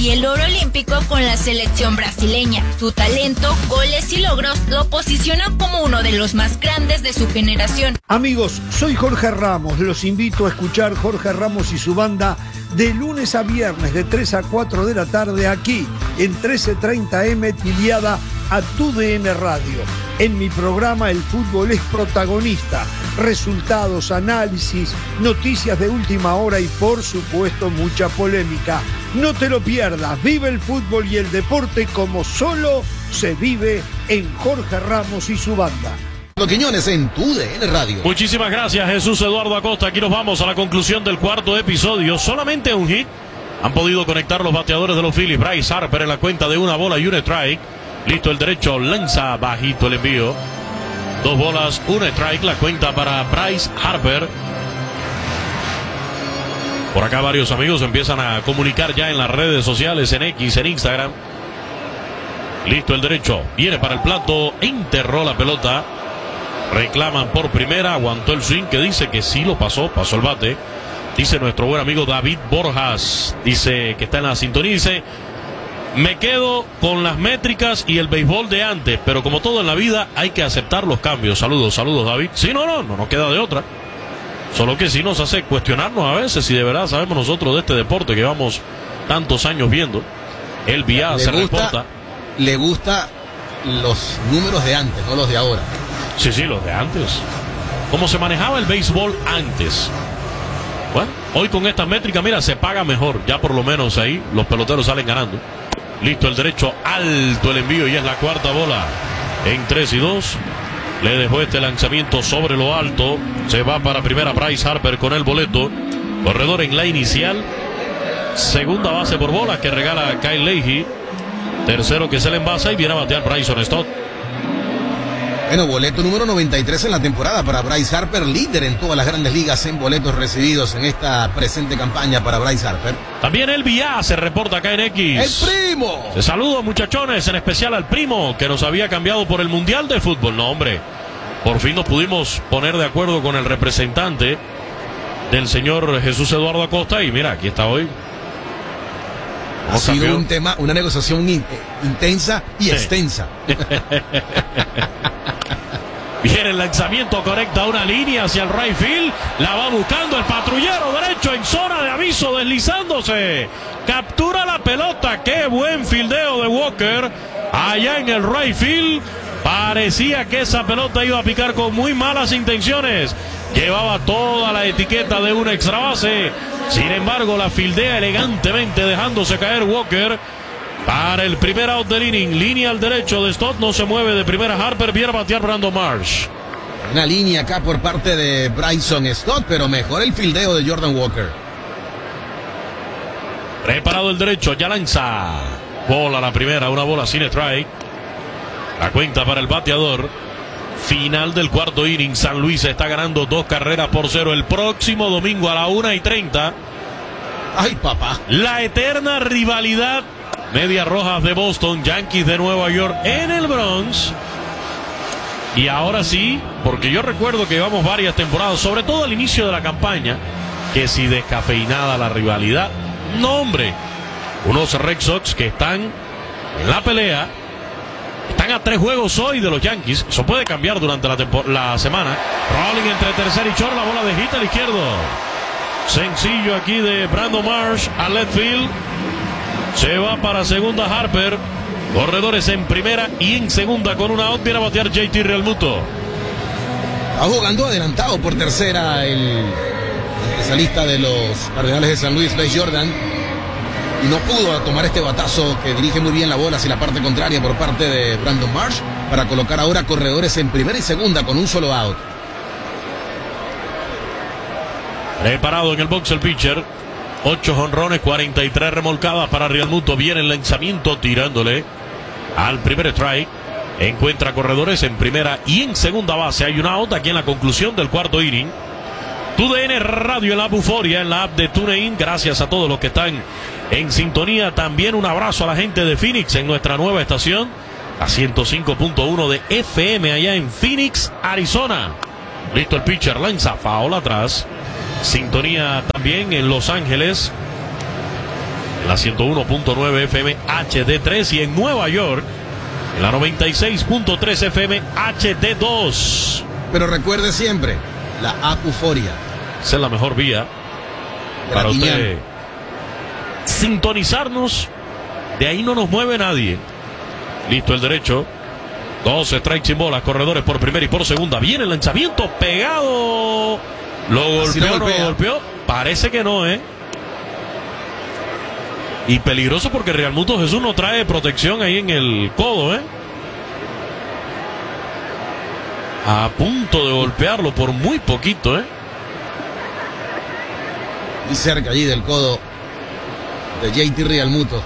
y el oro olímpico con la selección brasileña. Su talento, goles y logros lo posicionan como uno de los más grandes de su generación. Amigos, soy Jorge Ramos. Los invito a escuchar Jorge Ramos y su banda de lunes a viernes de 3 a 4 de la tarde aquí en 1330M Tiliada a TUDN Radio. En mi programa el fútbol es protagonista. Resultados, análisis, noticias de última hora y por supuesto mucha polémica. No te lo pierdas. Vive el fútbol y el deporte como solo se vive en Jorge Ramos y su banda. Quiñones en TUDN Radio. Muchísimas gracias, Jesús Eduardo Acosta. Aquí nos vamos a la conclusión del cuarto episodio. Solamente un hit han podido conectar los bateadores de los Phillies. Bryce Harper en la cuenta de 1 bola y 1 strike. Listo el derecho, lanza bajito el envío. 2 bolas, 1 strike, la cuenta para Bryce Harper. Por acá varios amigos empiezan a comunicar ya en las redes sociales, en X, en Instagram. Listo el derecho, viene para el plato, enterró la pelota. Reclaman por primera, aguantó el swing que dice que sí lo pasó el bate. Dice nuestro buen amigo David Borjas, dice que está en la sintonía, dice: me quedo con las métricas y el béisbol de antes, pero como todo en la vida hay que aceptar los cambios. Saludos David. Sí, no nos queda de otra. Solo que sí nos hace cuestionarnos a veces si de verdad sabemos nosotros de este deporte que llevamos tantos años viendo. El VIA se reporta. Le gusta los números de antes, no los de ahora. Sí, los de antes. Cómo se manejaba el béisbol antes. Bueno, hoy con estas métricas, mira, se paga mejor. Ya por lo menos ahí los peloteros salen ganando. Listo el derecho, alto el envío y es la cuarta bola. En 3-2. Le dejó este lanzamiento sobre lo alto. Se va para primera Bryce Harper con el boleto. Corredor en la inicial. Segunda base por bola que regala Kyle Leahy. Tercero que se le envasa y viene a batear Bryson Stott. Bueno, boleto número 93 en la temporada para Bryce Harper, líder en todas las grandes ligas en boletos recibidos en esta presente campaña para Bryce Harper. También el VIA se reporta acá en X. ¡El primo! Te saludo, muchachones, en especial al primo que nos había cambiado por el Mundial de Fútbol. No, hombre, por fin nos pudimos poner de acuerdo con el representante del señor Jesús Eduardo Acosta y mira, aquí está hoy. Ha sido un tema, una negociación intensa y extensa. Viene el lanzamiento, conecta una línea hacia el right field. La va buscando el patrullero derecho en zona de aviso, deslizándose. Captura la pelota. Qué buen fildeo de Walker allá en el right field. Parecía que esa pelota iba a picar con muy malas intenciones. Llevaba toda la etiqueta de una extra base. Sin embargo, la fildea elegantemente, dejándose caer Walker para el primer out del inning. Línea al derecho de Stott, no se mueve de primera Harper, viene a batear Brandon Marsh. Una línea acá por parte de Bryson Stott, pero mejor el fildeo de Jordan Walker. Preparado el derecho, ya lanza. Bola la primera, 1 bola sin strike. La cuenta para el bateador. Final del cuarto inning. San Luis está ganando 2 carreras por 0. El próximo domingo a la 1:30. ¡Ay, papá! La eterna rivalidad. Medias Rojas de Boston, Yankees de Nueva York en el Bronx. Y ahora sí, porque yo recuerdo que llevamos varias temporadas, sobre todo al inicio de la campaña, que si descafeinada la rivalidad. No, hombre. Unos Red Sox que están en la pelea. Están a 3 juegos hoy de los Yankees. Eso puede cambiar durante la semana. Rolling entre tercer y short. La bola de hit al izquierdo. Sencillo aquí de Brandon Marsh al left field. Se va para segunda Harper. Corredores en primera y en segunda con una out. Viene a batear JT Realmuto. Está jugando adelantado por tercera el especialista de los Cardenales de San Luis, Bryce Jordan. Y no pudo tomar este batazo que dirige muy bien la bola hacia la parte contraria por parte de Brandon Marsh para colocar ahora corredores en primera y segunda con un solo out. Preparado en el box el pitcher. 8 jonrones, 43 remolcadas para Realmuto. Viene el lanzamiento tirándole al primer strike. Encuentra corredores en primera y en segunda base. Hay un out aquí en la conclusión del cuarto inning. TUDN Radio en la Buforia, en la app de TuneIn. Gracias a todos los que están en sintonía. También un abrazo a la gente de Phoenix en nuestra nueva estación, a 105.1 de FM allá en Phoenix, Arizona. Listo el pitcher, lanza foul atrás. Sintonía también en Los Ángeles, la 101.9 FM HD3 y en Nueva York en la 96.3 FM HD2. Pero recuerde siempre, la app Euforia. Esa es la mejor vía para usted sintonizarnos. De ahí no nos mueve nadie. Listo el derecho. 2 strikes sin bolas, corredores por primera y por segunda. Viene el lanzamiento pegado. Lo golpeó, no lo golpeó. Parece que no, Y peligroso porque Realmuto Jesús no trae protección ahí en el codo, A punto de golpearlo por muy poquito, Y cerca allí del codo de JT Realmuto.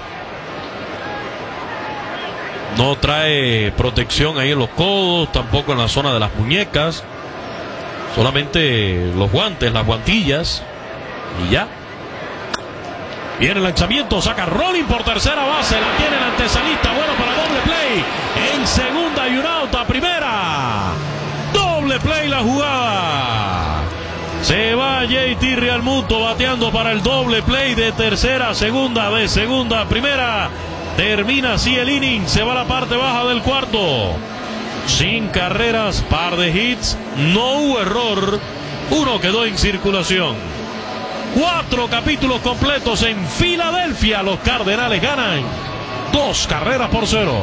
No trae protección ahí en los codos, tampoco en la zona de las muñecas. Solamente los guantes, las guantillas. Y ya. Viene el lanzamiento, saca rolling por tercera base. La tiene el antesalista, bueno para doble play. En segunda y un out a primera. Doble play la jugada. Se va JT Realmuto bateando para el doble play de tercera a segunda, de segunda a primera. Termina así el inning, se va a la parte baja del cuarto. Sin carreras, par de hits, no hubo error. Uno quedó en circulación. 4 capítulos completos en Filadelfia. Los Cardenales ganan 2-0.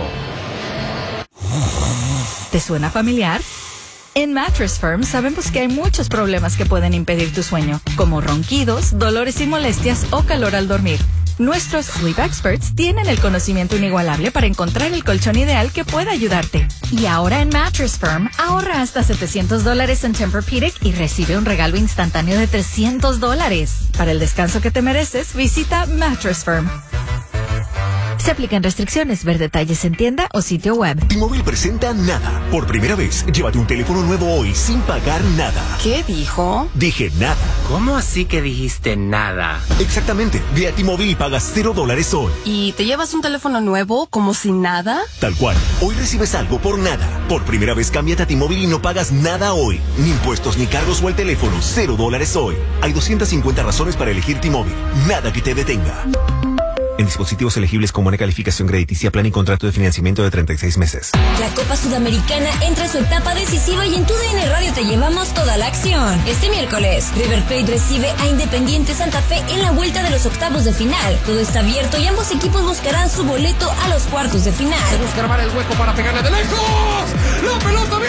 ¿Te suena familiar? En Mattress Firm sabemos que hay muchos problemas que pueden impedir tu sueño, como ronquidos, dolores y molestias o calor al dormir. Nuestros Sleep Experts tienen el conocimiento inigualable para encontrar el colchón ideal que pueda ayudarte. Y ahora en Mattress Firm, ahorra hasta $700 en Tempur-Pedic y recibe un regalo instantáneo de $300. Para el descanso que te mereces, visita Mattress Firm. Se aplican restricciones. Ver detalles en tienda o sitio web. T-Mobile presenta Nada. Por primera vez, llévate un teléfono nuevo hoy sin pagar nada. ¿Qué dijo? Dije nada. ¿Cómo así que dijiste nada? Exactamente. Ve a T-Mobile y pagas $0 hoy. ¿Y te llevas un teléfono nuevo como sin nada? Tal cual. Hoy recibes algo por nada. Por primera vez, cámbiate a T-Mobile y no pagas nada hoy. Ni impuestos, ni cargos o el teléfono. $0 hoy. Hay 250 razones para elegir T-Mobile. Nada que te detenga. En dispositivos elegibles con buena calificación crediticia, plan y contrato de financiamiento de 36 meses. La Copa Sudamericana entra a su etapa decisiva y en tu DN Radio te llevamos toda la acción. Este miércoles, River Plate recibe a Independiente Santa Fe en la vuelta de los octavos de final. Todo está abierto y ambos equipos buscarán su boleto a los cuartos de final. Se busca armar el hueco para pegarle de lejos. ¡La pelota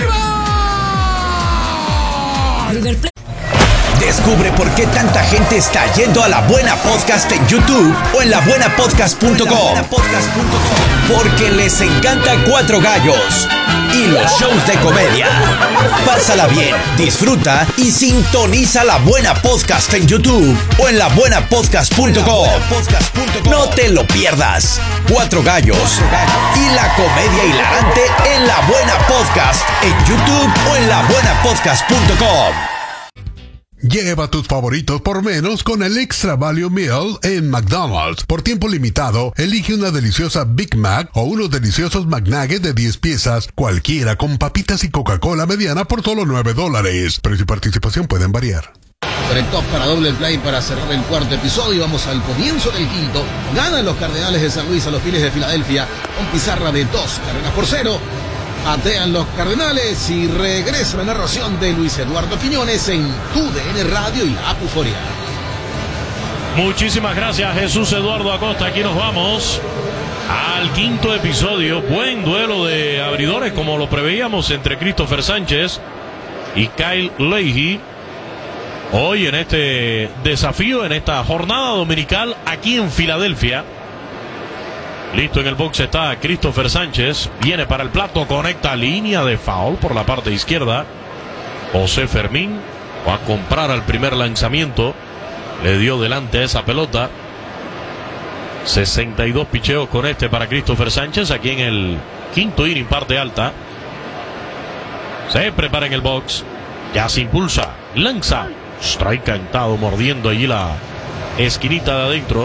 viva! River Plate. Descubre por qué tanta gente está yendo a La Buena Podcast en YouTube o en labuenapodcast.com. Porque les encanta Cuatro Gallos y los shows de comedia. Pásala bien, disfruta y sintoniza La Buena Podcast en YouTube o en labuenapodcast.com. No te lo pierdas. Cuatro Gallos y la comedia hilarante en La Buena Podcast en YouTube o en labuenapodcast.com. Lleva tus favoritos por menos con el Extra Value Meal en McDonald's. Por tiempo limitado, elige una deliciosa Big Mac o unos deliciosos McNuggets de 10 piezas, cualquiera con papitas y Coca-Cola mediana por solo $9. Precio y participación pueden variar. Conectó para doble play para cerrar el cuarto episodio. Vamos al comienzo del quinto. Ganan los Cardenales de San Luis a los Phillies de Filadelfia con pizarra de 2-0. Batean los Cardenales y regresa la narración de Luis Eduardo Quiñones en tu DN Radio y la Euforia. Muchísimas gracias, Jesús Eduardo Acosta. Aquí nos vamos al quinto episodio. Buen duelo de abridores, como lo preveíamos, entre Christopher Sánchez y Kyle Leahy. Hoy en este desafío, en esta jornada dominical aquí en Filadelfia. Listo en el box está Christopher Sánchez. Viene para el plato, conecta línea de foul por la parte izquierda. José Fermín va a comprar al primer lanzamiento. Le dio delante a esa pelota. 62 picheos con este para Christopher Sánchez. Aquí en el quinto inning, parte alta. Se prepara en el box. Ya se impulsa. Lanza. Strike cantado, mordiendo allí la esquinita de adentro.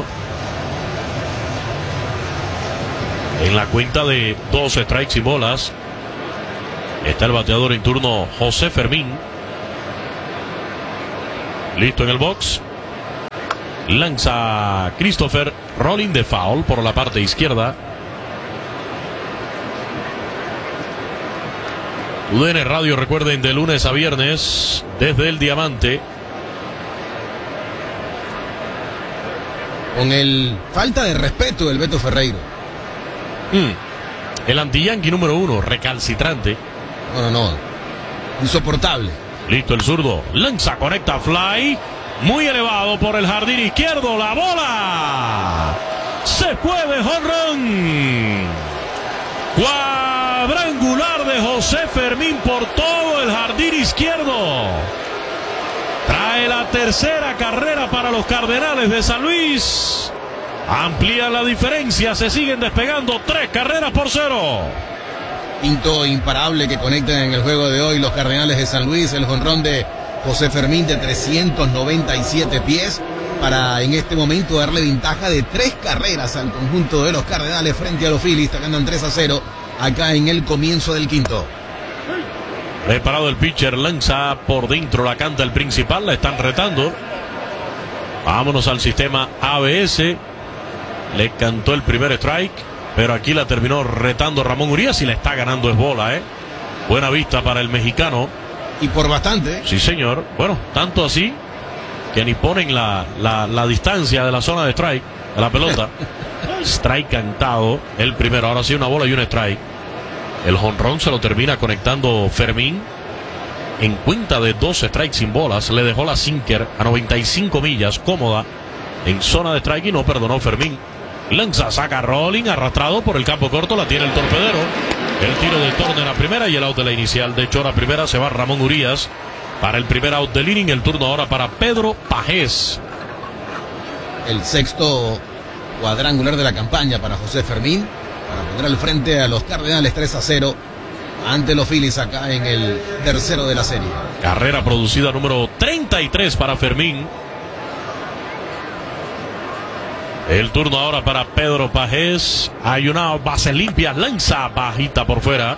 En la cuenta de 2 strikes y bolas está el bateador en turno, José Fermín. Listo en el box. Lanza Christopher Rolling de foul por la parte izquierda. UDN Radio, recuerden, de lunes a viernes desde el Diamante. Con el falta de respeto del Beto Ferreiro. El anti-yankee número 1, recalcitrante. No. Insoportable. Listo el zurdo. Lanza, conecta, fly. Muy elevado por el jardín izquierdo. La bola. Se puede, jonrón. Cuadrangular de José Fermín por todo el jardín izquierdo. Trae la tercera carrera para los Cardenales de San Luis. Amplía la diferencia. Se siguen despegando 3-0. Quinto imparable que conectan en el juego de hoy los Cardenales de San Luis. El jonrón de José Fermín de 397 pies para en este momento darle ventaja de 3 carreras al conjunto de los Cardenales frente a los Phillies. Ganan 3-0 acá en el comienzo del quinto. Preparado el pitcher, lanza por dentro, la canta el principal, la están retando. Vámonos al sistema ABS. Le cantó el primer strike, pero aquí la terminó retando Ramón Urias y la está ganando, es bola, Buena vista para el mexicano. Y por bastante. Sí, señor. Bueno, tanto así que ni ponen la distancia de la zona de strike de la pelota. Strike cantado, el primero. Ahora sí, una bola y un strike. El jonrón se lo termina conectando Fermín. En cuenta de 2 strikes sin bolas, le dejó la sinker a 95 millas, cómoda, en zona de strike y no perdonó Fermín. Lanza, saca Rolling, arrastrado por el campo corto, la tiene el torpedero. El tiro de Turner a primera y el out de la inicial. De hecho, a primera se va Ramón Urias para el primer out del inning. El turno ahora para Pedro Pajés. El sexto cuadrangular de la campaña para José Fermín, para poner al frente a los Cardenales 3-0 ante los Phillies acá en el tercero de la serie. Carrera producida número 33 para Fermín. El turno ahora para Pedro Pajés. Hay una base limpia, lanza bajita por fuera.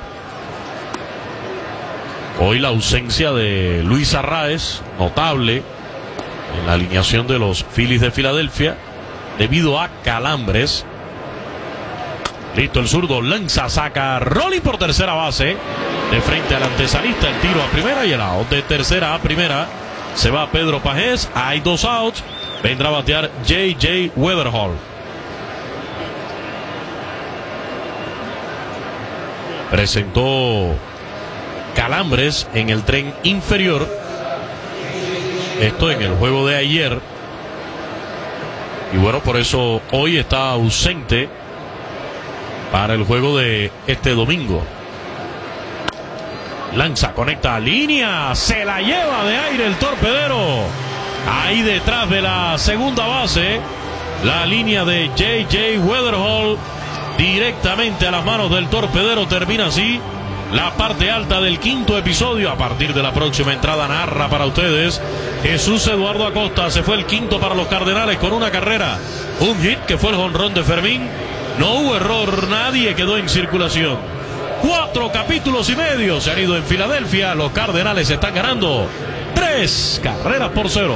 Hoy la ausencia de Luis Arraez, notable en la alineación de los Phillies de Filadelfia, debido a calambres. Listo el zurdo, lanza, saca Rolling por tercera base. De frente al antesalista, el tiro a primera y el out. De tercera a primera se va Pedro Pajés. Hay 2 outs. Vendrá a batear J.J. Weatherhall. Presentó calambres en el tren inferior. Esto en el juego de ayer. Y bueno, por eso hoy está ausente para el juego de este domingo. Lanza, conecta a línea. Se la lleva de aire el torpedero. Ahí detrás de la segunda base, la línea de J.J. Weatherhall directamente a las manos del torpedero. Termina así la parte alta del quinto episodio. A partir de la próxima entrada narra para ustedes Jesús Eduardo Acosta. Se fue el quinto para los Cardenales con una carrera, un hit que fue el jonrón de Fermín. No hubo error, nadie quedó en circulación. 4 capítulos y medio se han ido en Filadelfia. Los Cardenales están ganando 3-0.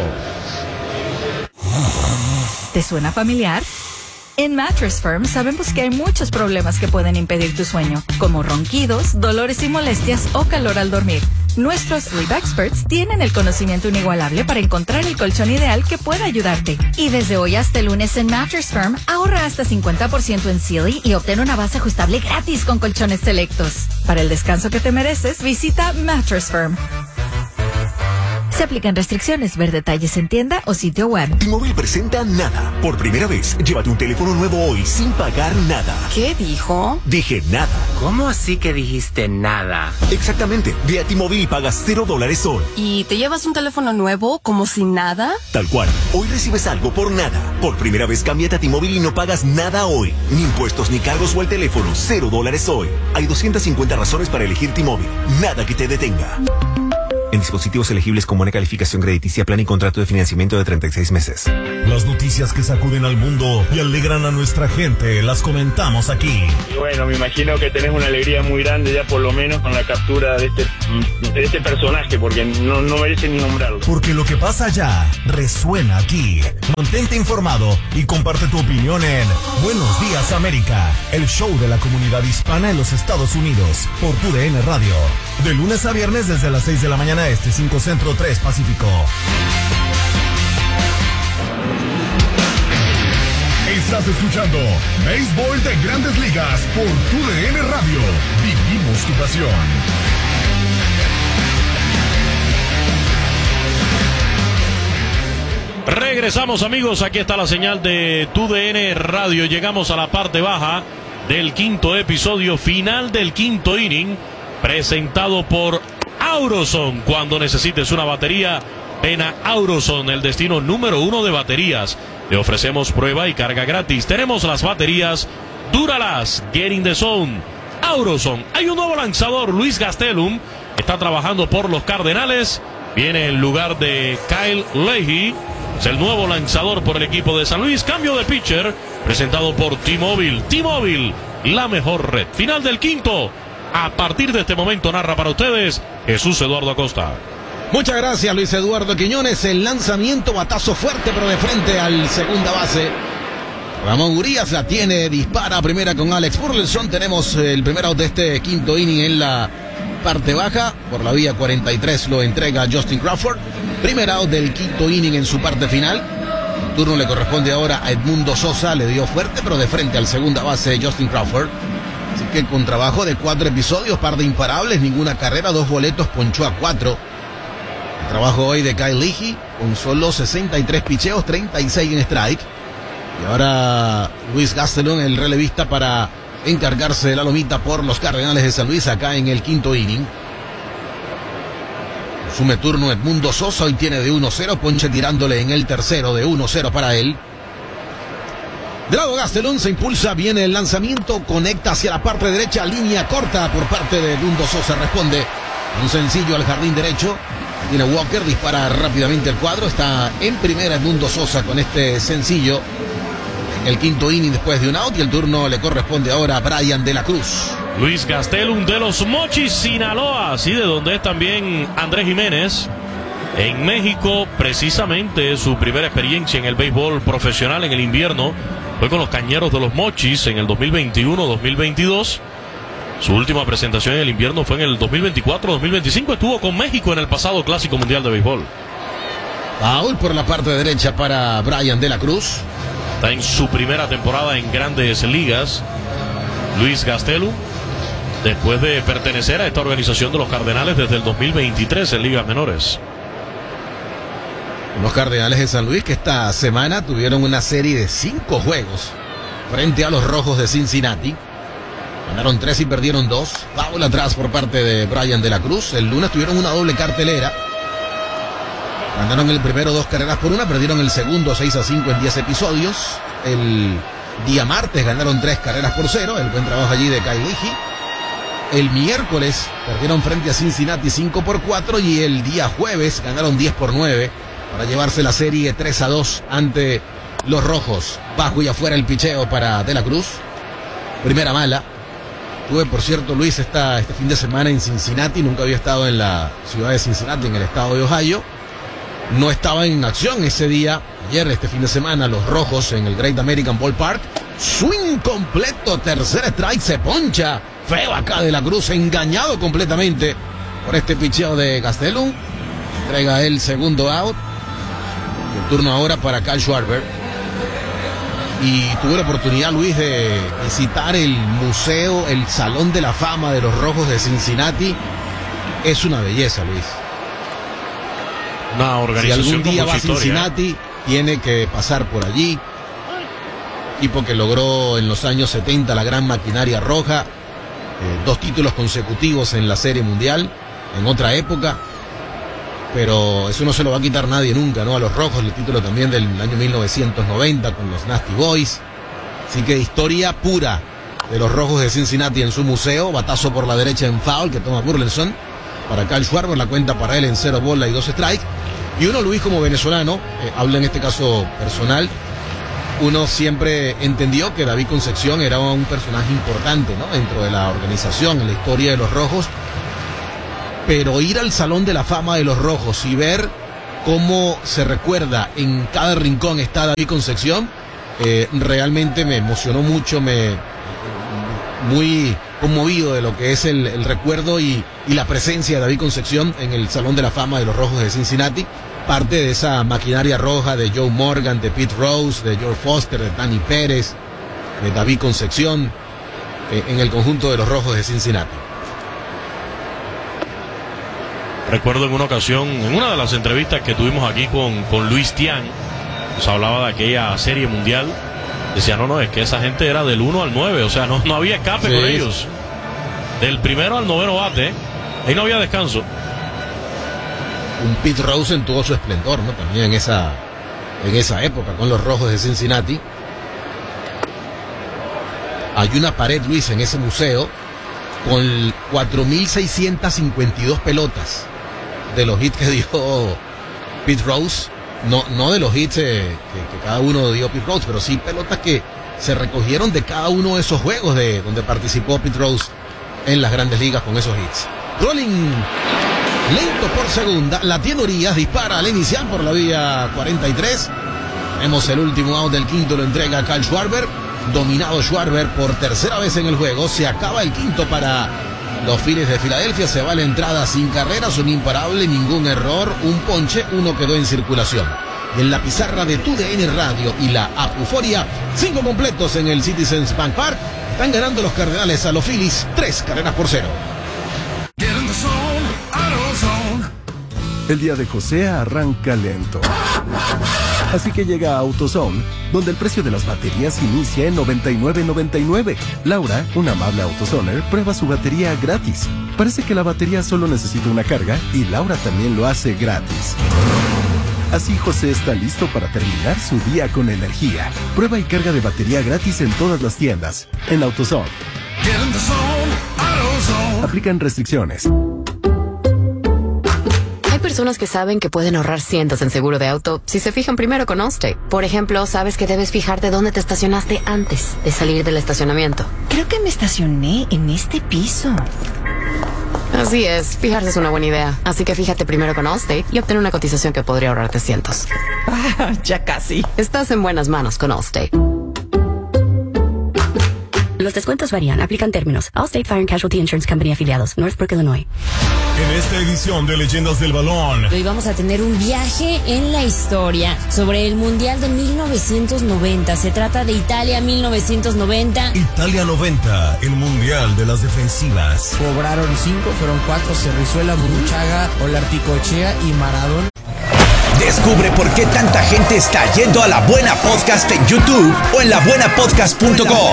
¿Te suena familiar? En Mattress Firm sabemos que hay muchos problemas que pueden impedir tu sueño, como ronquidos, dolores y molestias o calor al dormir. Nuestros Sleep Experts tienen el conocimiento inigualable para encontrar el colchón ideal que pueda ayudarte. Y desde hoy hasta el lunes en Mattress Firm, ahorra hasta 50% en Sealy y obtén una base ajustable gratis con colchones selectos. Para el descanso que te mereces, visita Mattress Firm. Se aplican restricciones. Ver detalles en tienda o sitio web. T-Mobile presenta Nada. Por primera vez, llévate un teléfono nuevo hoy sin pagar nada. ¿Qué dijo? Dije nada. ¿Cómo así que dijiste nada? Exactamente. Ve a T-Mobile y pagas $0 hoy. ¿Y te llevas un teléfono nuevo como si nada? Tal cual. Hoy recibes algo por nada. Por primera vez, cámbiate a T-Mobile y no pagas nada hoy. Ni impuestos, ni cargos o el teléfono. $0 hoy. Hay 250 razones para elegir T-Mobile. Nada que te detenga. En dispositivos elegibles con buena calificación crediticia, plan y contrato de financiamiento de 36 meses. Las noticias que sacuden al mundo y alegran a nuestra gente, las comentamos aquí. Y bueno, me imagino que tenés una alegría muy grande ya por lo menos con la captura de este personaje, porque no merece ni nombrarlo. Porque lo que pasa allá resuena aquí. Mantente informado y comparte tu opinión en Buenos Días América, el show de la comunidad hispana en los Estados Unidos, por TUDN Radio. De lunes a viernes desde las 6 de la mañana este, 5 Centro, 3 Pacífico. Estás escuchando Béisbol de Grandes Ligas por TUDN Radio. Vivimos tu pasión. Regresamos, amigos, aquí está la señal de TUDN Radio. Llegamos a la parte baja del quinto episodio, final del quinto inning, presentado por Auroson. Cuando necesites una batería, ven a Auroson, el destino número 1 de baterías. Le ofrecemos prueba y carga gratis. Tenemos las baterías Duralast, Get in the Zone, Auroson. Hay un nuevo lanzador, Luis Gastelum, está trabajando por los Cardenales. Viene en lugar de Kyle Leahy. Es el nuevo lanzador por el equipo de San Luis. Cambio de pitcher, presentado por T-Mobile. T-Mobile, la mejor red. Final del quinto. A partir de este momento narra para ustedes Jesús Eduardo Acosta. Muchas gracias, Luis Eduardo Quiñones. El lanzamiento, batazo fuerte, pero de frente al segunda base. Ramón Urias la tiene, dispara a primera con Alex Burleson. Tenemos el primer out de este quinto inning en la parte baja. Por la vía 43 lo entrega Justin Crawford. Primer out del quinto inning en su parte final. El turno le corresponde ahora a Edmundo Sosa. Le dio fuerte, pero de frente al segunda base Justin Crawford. Así que con trabajo de 4 episodios, par de imparables, ninguna carrera, 2 boletos, ponchó a 4. El trabajo hoy de Kyle Leahy, con solo 63 picheos, 36 en strike. Y ahora Luis Gastelum, el relevista, para encargarse de la lomita por los Cardenales de San Luis acá en el quinto inning. Asume turno Edmundo Sosa, hoy tiene de 1-0, ponche tirándole en el tercero, de 1-0 para él. De lado Gastelum se impulsa, viene el lanzamiento, conecta hacia la parte derecha, línea corta por parte de Edmundo Sosa, responde un sencillo al jardín derecho. Tiene Walker, dispara rápidamente el cuadro, está en primera Edmundo Sosa con este sencillo. El quinto inning después de un out y el turno le corresponde ahora a Brian de la Cruz. Luis Gastelum de los Mochis, Sinaloa, así de donde es también Andrés Jiménez. En México, precisamente su primera experiencia en el béisbol profesional en el invierno fue con los Cañeros de los Mochis en el 2021-2022. Su última presentación en el invierno fue en el 2024-2025. Estuvo con México en el pasado Clásico Mundial de Béisbol. Foul por la parte derecha para Brian de la Cruz. Está en su primera temporada en Grandes Ligas Luis Gastelum, después de pertenecer a esta organización de los Cardenales desde el 2023 en ligas menores. Los Cardenales de San Luis que esta semana tuvieron una serie de 5 juegos frente a los Rojos de Cincinnati. Ganaron 3 y perdieron 2. Foul atrás por parte de Brian de la Cruz. El lunes tuvieron una doble cartelera. Ganaron el primero 2 carreras por 1, perdieron el segundo 6-5 en 10 episodios. El día martes ganaron 3 carreras por 0, el buen trabajo allí de Kyle Leahy. El miércoles perdieron frente a Cincinnati 5-4 y el día jueves ganaron 10-9 para llevarse la serie 3-2 ante los Rojos. Bajo y afuera el picheo para De la Cruz. Primera mala. Tuve, por cierto, Luis, este fin de semana en Cincinnati. Nunca había estado en la ciudad de Cincinnati, en el estado de Ohio. No estaba en acción ese día. Ayer, este fin de semana, los Rojos en el Great American Ballpark. Swing completo, tercer strike, se poncha. Feo acá De la Cruz, engañado completamente por este picheo de Gastelum. Entrega el segundo out. Y el turno ahora para Kyle Schwarber. Y tuve la oportunidad, Luis, de visitar el museo, el Salón de la Fama de los Rojos de Cincinnati. Es una belleza, Luis. Una organización. Si algún día va a Cincinnati, tiene que pasar por allí. Equipo que logró en los años 70 la gran maquinaria roja. 2 títulos consecutivos en la Serie Mundial, en otra época. Pero eso no se lo va a quitar nadie nunca, ¿no? A los Rojos, el título también del año 1990 con los Nasty Boys. Así que historia pura de los Rojos de Cincinnati en su museo. Batazo por la derecha en foul que toma Burleson. para Kyle Schwarber, la cuenta para él en 0 bola y 2 strikes. Y uno, Luis, como venezolano, habla en este caso personal, uno siempre entendió que David Concepción era un personaje importante, ¿no?, dentro de la organización, en la historia de los Rojos. Pero ir al Salón de la Fama de los Rojos y ver cómo se recuerda en cada rincón está David Concepción, realmente me emocionó mucho, muy conmovido de lo que es el recuerdo y la presencia de David Concepción en el Salón de la Fama de los Rojos de Cincinnati, parte de esa maquinaria roja de Joe Morgan, de Pete Rose, de George Foster, de Dani Pérez, de David Concepción, en el conjunto de los Rojos de Cincinnati. Recuerdo en una ocasión, en una de las entrevistas que tuvimos aquí con Luis Tian, nos hablaba de aquella serie mundial. Decía, no, es que esa gente era del 1 al 9, o sea, no había escape con ellos. Del primero al 9º bate, ahí no había descanso. Un Pete Rose en todo su esplendor, ¿no? También en esa época con los Rojos de Cincinnati. Hay una pared, Luis, en ese museo con 4.652 pelotas de los hits que dio Pete Rose. No de los hits que cada uno dio Pete Rose, pero sí pelotas que se recogieron de cada uno de esos juegos donde participó Pete Rose en las Grandes Ligas con esos hits. Rolling lento por segunda, Latiendo Urias dispara al inicial por la vía 43. Tenemos el último out del quinto, lo entrega Kyle Schwarber. Dominado Schwarber por tercera vez en el juego. Se acaba el quinto para los Phillies de Filadelfia. Se va la entrada sin carreras, un imparable, ningún error, un ponche, uno quedó en circulación. Y en la pizarra de TUDN Radio y la app Euforia, 5 completos en el Citizens Bank Park. Están ganando los Cardenales a los Phillies 3-0. El día de José arranca lento. Así que llega a AutoZone, donde el precio de las baterías inicia en $99.99. Laura, una amable AutoZoner, prueba su batería gratis. Parece que la batería solo necesita una carga y Laura también lo hace gratis. Así José está listo para terminar su día con energía. Prueba y carga de batería gratis en todas las tiendas. En AutoZone. Aplican restricciones. Personas que saben que pueden ahorrar cientos en seguro de auto si se fijan primero con Allstate. Por ejemplo, sabes que debes fijarte dónde te estacionaste antes de salir del estacionamiento. Creo que me estacioné en este piso. Así es, fijarse es una buena idea. Así que fíjate primero con Allstate y obtén una cotización que podría ahorrarte cientos. Ya casi. Estás en buenas manos con Allstate. Los descuentos varían, aplican términos. Allstate Fire and Casualty Insurance Company afiliados, Northbrook, Illinois. En esta edición de Leyendas del Balón, hoy vamos a tener un viaje en la historia sobre el Mundial de 1990. Se trata de Italia 1990. Italia 90, el Mundial de las defensivas. Cobraron 5, fueron 4, Cerrizuela, Burruchaga, Olarticochea y Maradona. Descubre por qué tanta gente está yendo a La Buena Podcast en YouTube o en labuenapodcast.com.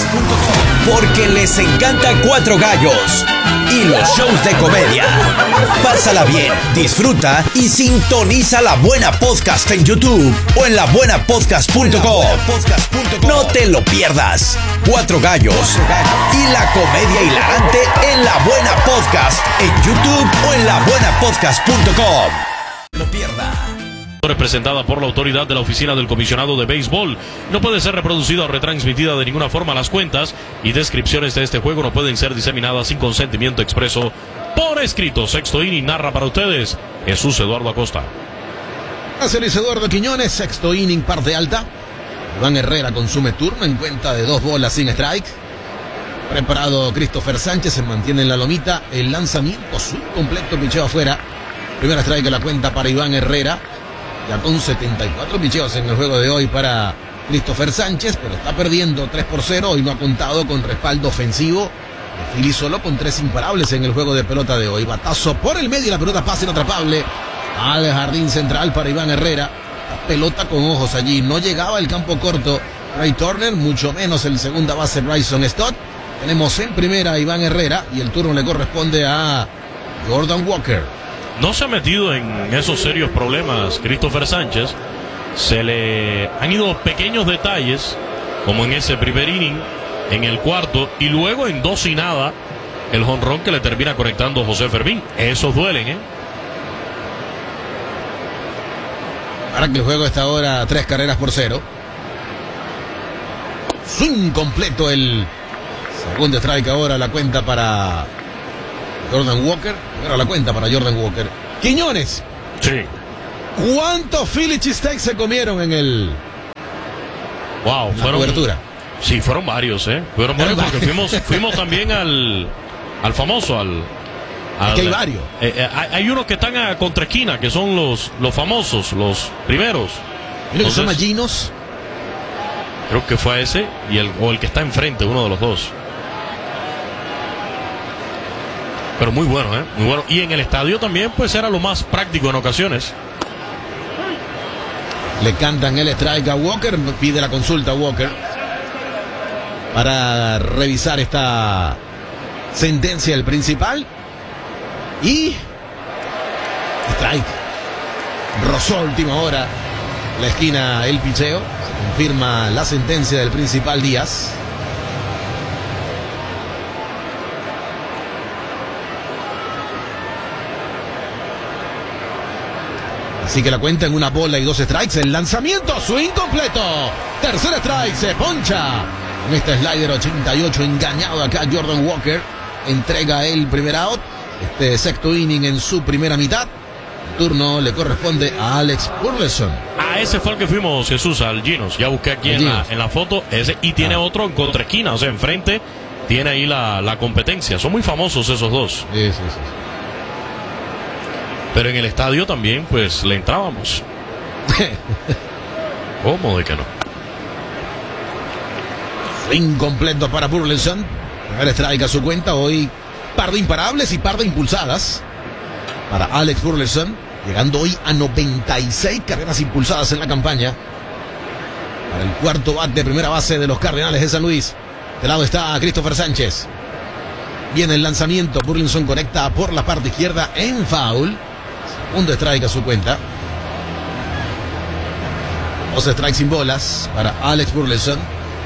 Porque les encanta Cuatro Gallos y los shows de comedia. Pásala bien, disfruta y sintoniza La Buena Podcast en YouTube o en labuenapodcast.com. No te lo pierdas. Cuatro Gallos y la comedia hilarante en La Buena Podcast en YouTube o en labuenapodcast.com. No pierda. Presentada por la autoridad de la Oficina del Comisionado de Béisbol. No puede ser reproducida o retransmitida de ninguna forma. Las cuentas y descripciones de este juego no pueden ser diseminadas sin consentimiento expreso por escrito. Sexto inning narra para ustedes Jesús Eduardo Acosta. Gracias, Luis Eduardo Quiñones. Sexto inning, parte alta. Iván Herrera consume turno en cuenta de 2 bolas sin strike. Preparado Christopher Sánchez, se mantiene en la lomita. El lanzamiento subcompleto, picheo afuera. Primera strike de la cuenta para Iván Herrera. Ya con 74 picheos en el juego de hoy para Christopher Sánchez, pero está perdiendo 3-0 y no ha contado con respaldo ofensivo. Philly solo con 3 imparables en el juego de pelota de hoy. Batazo por el medio y la pelota pasa inatrapable al jardín central para Iván Herrera. La pelota con ojos allí. No llegaba el campo corto Ray Turner, mucho menos el segunda base Bryson Stott. Tenemos en primera a Iván Herrera y el turno le corresponde a Jordan Walker. No se ha metido en esos serios problemas Christopher Sánchez. Se le han ido pequeños detalles, como en ese primer inning, en el cuarto, y luego en 2 y nada, el jonrón que le termina conectando José Fermín. Esos duelen, ¿eh? Para que el juego está ahora 3 carreras por 0. Swing completo, el segundo strike ahora, la cuenta para Jordan Walker. Ahora la cuenta para Jordan Walker. Quiñones. Sí. ¿Cuántos Philly cheesesteaks se comieron en el... Wow, la cobertura? Sí, fueron varios, ¿eh? Fueron varios porque fuimos también al famoso, Aquí hay varios. Hay unos que están a contraesquina, que son los famosos, los primeros. Uno que se llama Ginos. Creo que fue ese o el que está enfrente, uno de los dos. Pero muy bueno, ¿eh? Muy bueno. Y en el estadio también, pues era lo más práctico en ocasiones. Le cantan el strike a Walker, pide la consulta a Walker para revisar esta sentencia del principal. Y strike. Rozó a última hora la esquina el picheo. Se confirma la sentencia del principal Díaz. Así que la cuenta en 1 bola y 2 strikes. El lanzamiento, swing completo. Tercer strike, se poncha. Con este slider 88 engañado acá Jordan Walker. Entrega el primer out. Este sexto inning en su primera mitad. El turno le corresponde a Alex Burleson. Ese fue el que fuimos, Jesús, al Ginos. Ya busqué aquí en la foto. Ese, y tiene otro en contraesquina, o sea, enfrente. Tiene ahí la competencia. Son muy famosos esos dos. Sí. Pero en el estadio también, pues, le entrábamos. ¿Cómo de que no? Incompleto para Burleson. Primer strike a su cuenta. Hoy par de imparables y par de impulsadas para Alex Burleson, llegando hoy a 96 carreras impulsadas en la campaña. Para el cuarto bat de primera base de los Cardenales de San Luis. De lado está Christopher Sánchez. Viene el lanzamiento. Burleson conecta por la parte izquierda en foul. Segundo strike a su cuenta. 2 strikes sin bolas para Alex Burleson.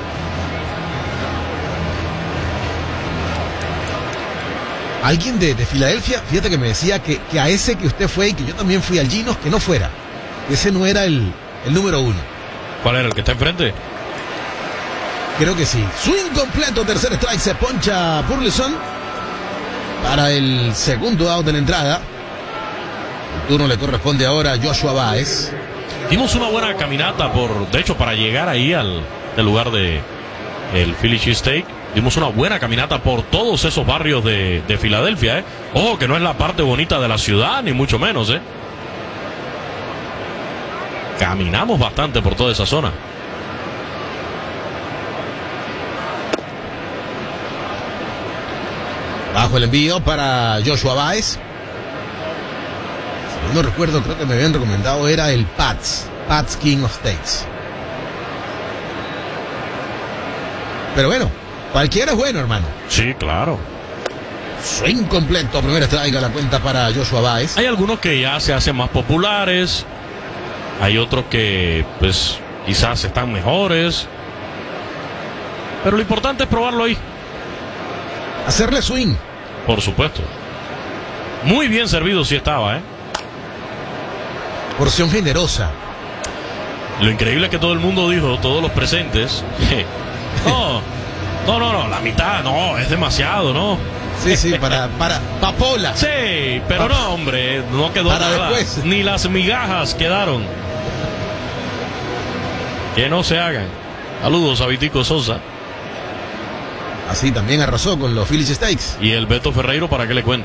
Alguien de Filadelfia, fíjate que me decía que a ese que usted fue y que yo también fui al Ginos, que no fuera. Ese no era el número 1. ¿Cuál era el que está enfrente? Creo que sí. Swing completo, tercer strike, se poncha Burleson para el segundo out de la entrada. El turno le corresponde ahora a Joshua Baez. Dimos una buena caminata de hecho, para llegar ahí al lugar de el Philly cheesesteak. Dimos una buena caminata por todos esos barrios de Filadelfia, ¿eh? Ojo, que no es la parte bonita de la ciudad, ni mucho menos, ¿eh? Caminamos bastante por toda esa zona. Bajo el envío para Joshua Baez. Si no recuerdo, creo que me habían recomendado, era el Pats King of Steaks. Pero bueno, cualquiera es bueno, hermano. Sí, claro. Swing completo, primer strike a la cuenta para Joshua Baez. Hay algunos que ya se hacen más populares. Hay otros que, pues, quizás están mejores. Pero lo importante es probarlo ahí. Hacerle swing. Por supuesto. Muy bien servido sí estaba, ¿eh? Porción generosa. Lo increíble es que todo el mundo dijo, todos los presentes, no, la mitad, no, es demasiado, ¿no? Sí, para papola. Sí, pero no, hombre, no quedó para nada. Después. Ni las migajas quedaron. Que no se hagan. Saludos a Vitico Sosa. Así también arrasó con los Philly cheesesteaks. Y el Beto Ferreiro, ¿para qué le cuento?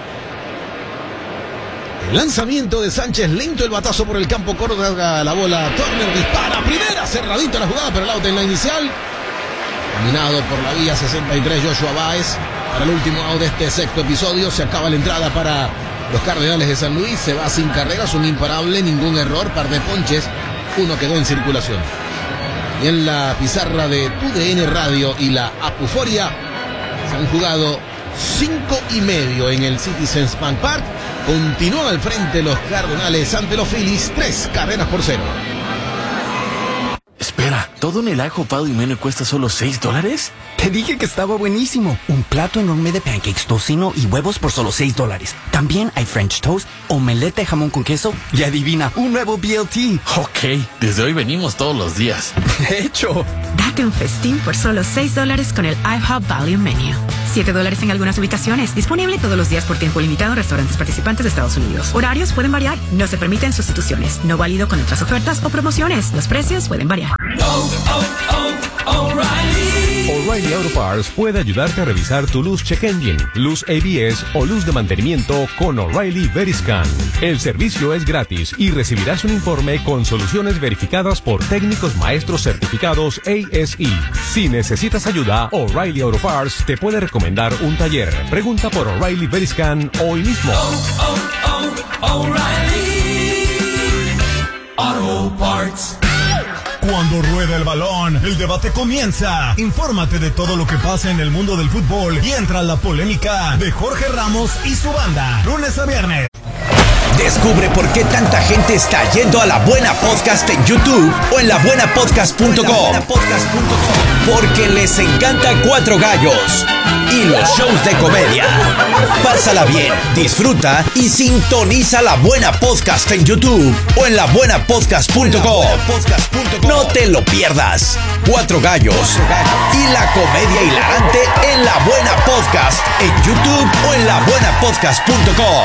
El lanzamiento de Sánchez, lento el batazo por el campo, corta la bola, Turner dispara, primera, cerradito la jugada, pero el out en la inicial. Caminado por la vía 63 Joshua Baez. Para el último out de este sexto episodio, se acaba la entrada para los Cardenales de San Luis. Se va sin carreras, un imparable, ningún error, par de ponches, uno quedó en circulación. Y en la pizarra de TUDN Radio y la Apuforia se han jugado 5:30 en el Citizens Bank Park. Continúan al frente los Cardenales ante los Phillies, 3 carreras por 0. Espera, ¿todo en el IHOP y menú cuesta solo $6? Te dije que estaba buenísimo. Un plato enorme de pancakes, tocino y huevos por solo $6. También hay French toast, omelette de jamón con queso y adivina, un nuevo BLT. Ok, desde hoy venimos todos los días. De hecho. Date un festín por solo $6 con el IHOP Value Menu. $7 en algunas ubicaciones. Disponible todos los días por tiempo limitado en restaurantes participantes de Estados Unidos. Horarios pueden variar. No se permiten sustituciones. No válido con otras ofertas o promociones. Los precios pueden variar. O'Reilly Auto Parts puede ayudarte a revisar tu luz check engine, luz ABS o luz de mantenimiento con O'Reilly Veriscan. El servicio es gratis y recibirás un informe con soluciones verificadas por técnicos maestros certificados ASE. Si necesitas ayuda, O'Reilly Auto Parts te puede recomendar un taller. Pregunta por O'Reilly Veriscan hoy mismo. O'Reilly Auto Parts. Cuando rueda el balón, el debate comienza. Infórmate de todo lo que pasa en el mundo del fútbol y entra la polémica de Jorge Ramos y su banda. Lunes a viernes. Descubre por qué tanta gente está yendo a La Buena Podcast en YouTube o en labuenapodcast.com. Porque les encanta Cuatro Gallos y los shows de comedia. Pásala bien, disfruta y sintoniza La Buena Podcast en YouTube o en labuenapodcast.com. No te lo pierdas. Cuatro Gallos y la comedia hilarante en La Buena Podcast en YouTube o en labuenapodcast.com.